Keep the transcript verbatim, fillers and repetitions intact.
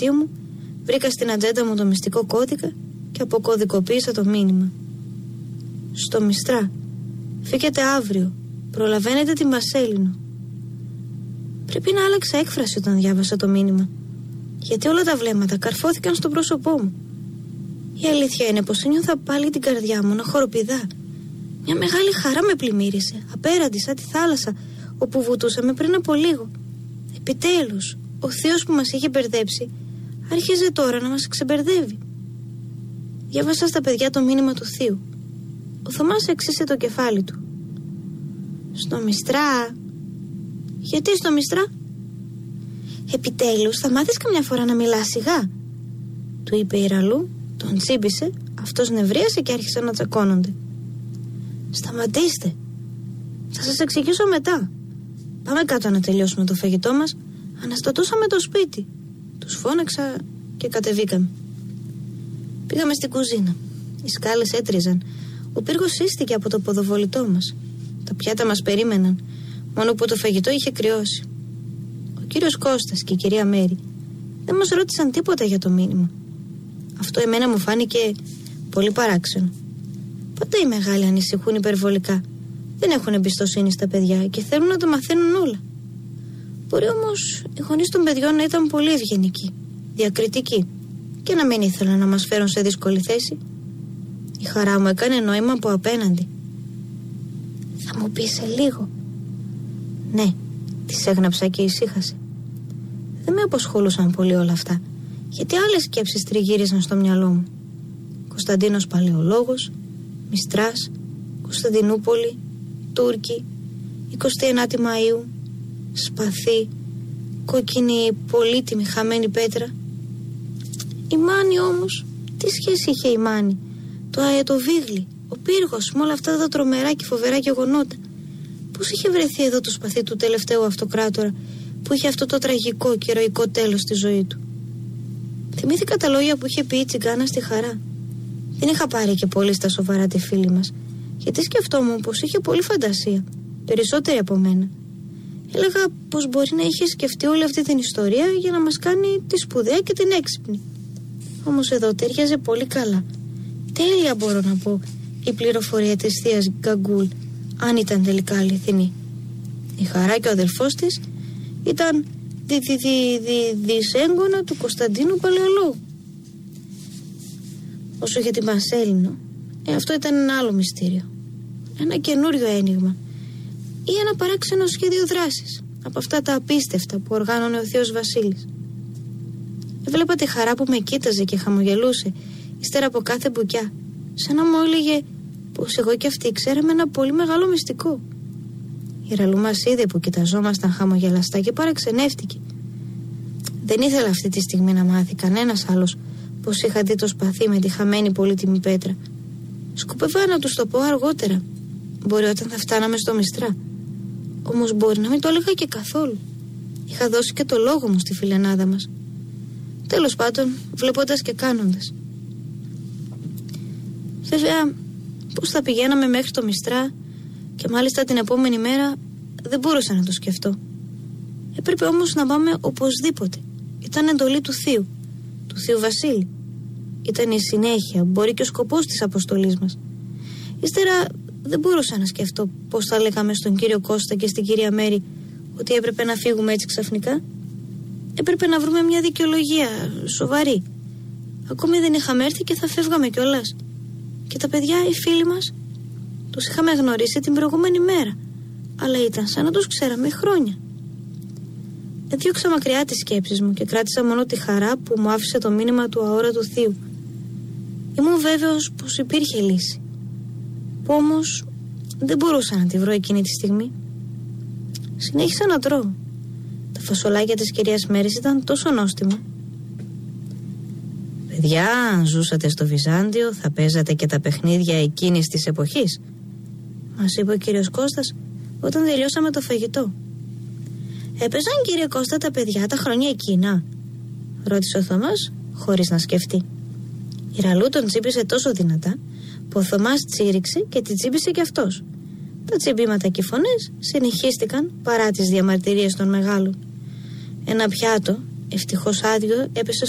δωμάτιο μου, βρήκα στην ατζέντα μου το μυστικό κώδικα και αποκωδικοποίησα το μήνυμα. Στο Μιστρά. Φύγετε αύριο. Προλαβαίνετε την Πασέλινο. Πρέπει να άλλαξα έκφραση όταν διάβασα το μήνυμα, γιατί όλα τα βλέμματα καρφώθηκαν στο πρόσωπό μου. Η αλήθεια είναι πως ένιωθα πάλι την καρδιά μου να χοροπηδά. Μια μεγάλη χαρά με πλημμύρισε, απέραντη σαν τη θάλασσα όπου βουτούσαμε πριν από λίγο. Επιτέλους, ο θείος που μας είχε μπερδέψει άρχιζε τώρα να μας ξεμπερδεύει. Διάβασα στα παιδιά το μήνυμα του θείου. Ο Θωμάς εξήσε το κεφάλι του. Στο Μιστρά. Γιατί στο Μιστρά? Επιτέλους, θα μάθεις καμιά φορά να μιλάς σιγά, του είπε η Ραλού, τον τσίμπησε, αυτός νευρίασε και άρχισαν να τσακώνονται. Σταματήστε. Θα σας εξηγήσω μετά. Πάμε κάτω να τελειώσουμε το φαγητό μας. Αναστατώσαμε το σπίτι. Τους φώναξα και κατεβήκαμε. Πήγαμε στην κουζίνα. Οι σκάλες έτριζαν. Ο πύργος σύστηκε από το ποδοβολητό μας. Τα πιάτα μας περίμεναν, μόνο που το φαγητό είχε κρυώσει. Ο κύριος Κώστας και η κυρία Μέρη δεν μας ρώτησαν τίποτα για το μήνυμα. Αυτό εμένα μου φάνηκε πολύ παράξενο. Ποτέ οι μεγάλοι ανησυχούν υπερβολικά. Δεν έχουν εμπιστοσύνη στα παιδιά και θέλουν να τα μαθαίνουν όλα. Μπορεί όμως οι γονείς των παιδιών να ήταν πολύ ευγενικοί, διακριτικοί και να μην ήθελαν να μας φέρουν σε δύσκολη θέση. Η χαρά μου έκανε νόημα από απέναντι. Θα μου πεις σε λίγο? Ναι, της έγναψα και ησύχασε. Δεν με απασχολούσαν πολύ όλα αυτά, γιατί άλλες σκέψεις τριγύριζαν στο μυαλό μου. Κωνσταντίνος Παλαιολόγος, Μιστράς, Κωνσταντινούπολη, Τούρκοι, εικοστή ενάτη Μαΐου, Σπαθί, κόκκινη πολύτιμη χαμένη πέτρα. Η Μάνη όμως, τι σχέση είχε η Μάνη? Το αετοβίγλι, ο πύργος με όλα αυτά τα τρομερά και φοβερά γεγονότα. Πώς είχε βρεθεί εδώ το σπαθί του τελευταίου αυτοκράτορα που είχε αυτό το τραγικό και ηρωικό τέλος στη ζωή του? Θυμήθηκα τα λόγια που είχε πει η Τσιγκάνα στη Χαρά. Δεν είχα πάρει και πολύ στα σοβαρά τη φίλη μας, γιατί σκεφτόμουν πως είχε πολύ φαντασία, περισσότερη από μένα. Έλεγα πως μπορεί να είχε σκεφτεί όλη αυτή την ιστορία για να μας κάνει τη σπουδαία και την έξυπνη. Όμως εδώ τέριαζε πολύ καλά. Τέλεια, μπορώ να πω, η πληροφορία της θείας Γκαγκούλ, αν ήταν τελικά αληθινή. Η Χαρά και ο αδελφός της ήταν δι, δι, δι, δι, δισέγγωνα του Κωνσταντίνου Παλαιολόγου. Όσο για την Πασέλινο, ε, αυτό ήταν ένα άλλο μυστήριο. Ένα καινούριο ένιγμα ή ένα παράξενο σχέδιο δράσης από αυτά τα απίστευτα που οργάνωνε ο θείος Βασίλης. Έβλεπα τη Χαρά που με κοίταζε και χαμογελούσε ύστερα από κάθε μπουκιά, σαν να μου έλεγε πως εγώ και αυτή ξέραμε ένα πολύ μεγάλο μυστικό. Η Ραλού μας είδε που κοιταζόμασταν χαμογελαστά και παραξενεύτηκε. Δεν ήθελα αυτή τη στιγμή να μάθει κανένας άλλος πως είχα δει το σπαθί με τη χαμένη πολύτιμη πέτρα. Σκοπεύα να τους το πω αργότερα, μπορεί όταν θα φτάναμε στο Μιστρά. Όμως μπορεί να μην το έλεγα και καθόλου. Είχα δώσει και το λόγο μου στη φιλενάδα μας. Τέλος πάντων, βλέποντας και κάνοντας. Βέβαια, πώς θα πηγαίναμε μέχρι το Μιστρά και μάλιστα την επόμενη μέρα δεν μπορούσα να το σκεφτώ. Έπρεπε όμως να πάμε οπωσδήποτε. Ήταν εντολή του θείου, του θείου Βασίλη. Ήταν η συνέχεια, μπορεί και ο σκοπός της αποστολής μας. Ύστερα δεν μπορούσα να σκεφτώ πώς θα λέγαμε στον κύριο Κώστα και στην κυρία Μέρη ότι έπρεπε να φύγουμε έτσι ξαφνικά. Έπρεπε να βρούμε μια δικαιολογία σοβαρή. Ακόμη δεν είχαμε έρθει και θα φεύγαμε κιόλας. Και τα παιδιά, οι φίλοι μας, τους είχαμε γνωρίσει την προηγούμενη μέρα, αλλά ήταν σαν να τους ξέραμε χρόνια. Έδιωξα μακριά τις σκέψεις μου και κράτησα μόνο τη Χαρά που μου άφησε το μήνυμα του αόρατου θείου. Ήμουν βέβαιος πως υπήρχε λύση, που όμως δεν μπορούσα να τη βρω εκείνη τη στιγμή. Συνέχισα να τρώω. Τα φασολάκια της κυρίας Μέρης ήταν τόσο νόστιμα. Παιδιά, αν ζούσατε στο Βυζάντιο θα παίζατε και τα παιχνίδια εκείνης της εποχής, μας είπε ο κύριος Κώστας όταν τελειώσαμε το φαγητό. Έπαιζαν, κύριε Κώστα, τα παιδιά τα χρόνια εκείνα? Ρώτησε ο Θωμάς χωρίς να σκεφτεί. Η Ραλού τον τσίπησε τόσο δυνατά που ο Θωμάς τσίριξε και την τσίπησε κι αυτός. Τα τσιμπήματα και οι φωνές συνεχίστηκαν παρά τις διαμαρτυρίες των μεγάλων. Ένα πιάτο, ευτυχώς άδειο, έπεσε